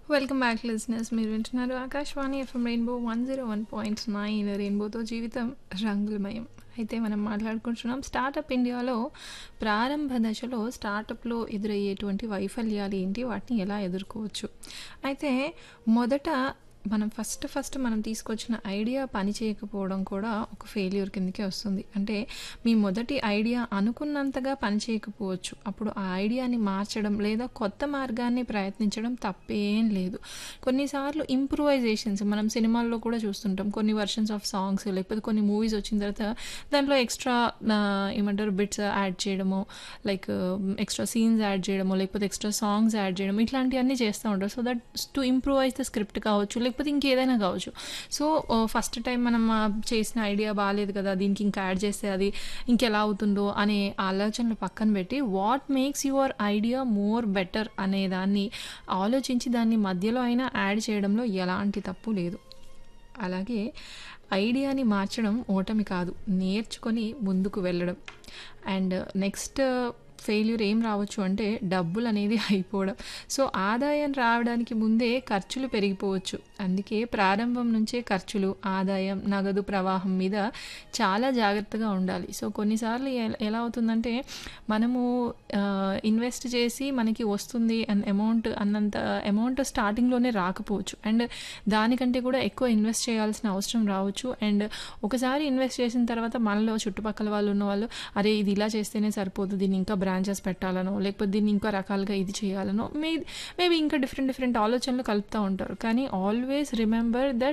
Welcome back listeners. మీరు వింటున్నారు Akashvani FM rainbow 101.9 రెయిన్బోతో జీవితం రంగులమయం. అయితే మనం మాట్లాడుకుంటున్నాం స్టార్టప్ ఇండియాలో ప్రారంభ దశలో స్టార్టప్లో ఎదురయ్యేటువంటి వైఫల్యాలు ఏంటి, వాటిని ఎలా ఎదుర్కోవచ్చు. అయితే మొదట మనం ఫస్ట్ మనం తీసుకొచ్చిన ఐడియా పని చేయకపోవడం కూడా ఒక ఫెయిల్యూర్ కిందకే వస్తుంది. అంటే మీ మొదటి ఐడియా అనుకున్నంతగా పని చేయకపోవచ్చు. అప్పుడు ఆ ఐడియాని మార్చడం లేదా కొత్త మార్గాన్ని ప్రయత్నించడం తప్పేం లేదు. కొన్నిసార్లు ఇంప్రూవైజేషన్స్ మనం సినిమాల్లో కూడా చూస్తుంటాం. కొన్ని వర్షన్స్ ఆఫ్ సాంగ్స్ లేకపోతే కొన్ని మూవీస్ వచ్చిన తర్వాత దాంట్లో ఎక్స్ట్రా ఏమంటారు బిట్స్ యాడ్ చేయడము, లైక్ ఎక్స్ట్రా సీన్స్ యాడ్ చేయడము, లేకపోతే ఎక్స్ట్రా సాంగ్స్ యాడ్ చేయడం, ఇట్లాంటివన్నీ చేస్తూ ఉంటారు. So that to improvise the script కావచ్చు, లేకపోతే ఇంకేదైనా కావచ్చు. సో ఫస్ట్ టైం మనం చేసిన ఐడియా బాగాలేదు కదా, దీనికి ఇంకా యాడ్ చేస్తే అది ఇంకెలా అవుతుందో అనే ఆలోచనలు పక్కన పెట్టి what makes your idea more better అనే దాన్ని ఆలోచించి దాన్ని మధ్యలో అయినా యాడ్ చేయడంలో ఎలాంటి తప్పు లేదు. అలాగే ఐడియాని మార్చడం ఓటమి కాదు, నేర్చుకొని ముందుకు వెళ్ళడం. అండ్ నెక్స్ట్ ఫెయిల్యూర్ ఏం రావచ్చు అంటే డబ్బులు అనేది అయిపోవడం. సో ఆదాయం రావడానికి ముందే ఖర్చులు పెరిగిపోవచ్చు. అందుకే ప్రారంభం నుంచే ఖర్చులు, ఆదాయం, నగదు ప్రవాహం మీద చాలా జాగ్రత్తగా ఉండాలి. సో కొన్నిసార్లు ఎలా అవుతుందంటే మనము ఇన్వెస్ట్ చేసి మనకి వస్తుంది అన్నంత అమౌంట్ స్టార్టింగ్లోనే రాకపోవచ్చు. అండ్ దానికంటే కూడా ఎక్కువ ఇన్వెస్ట్ చేయాల్సిన అవసరం రావచ్చు. అండ్ ఒకసారి ఇన్వెస్ట్ చేసిన తర్వాత మనలో చుట్టుపక్కల వాళ్ళు ఉన్న వాళ్ళు, అరే ఇది ఇలా చేస్తేనే సరిపోదు, దీన్ని ఇంకా బ్రాంచెస్ పెట్టాలనో, లేకపోతే దీన్ని ఇంకా రకాలుగా ఇది చేయాలనో, మేబీ ఇంకా డిఫరెంట్ ఆలోచనలు కలుపుతూ ఉంటారు. కానీ ఆల్వేస్ రిమెంబర్ దట్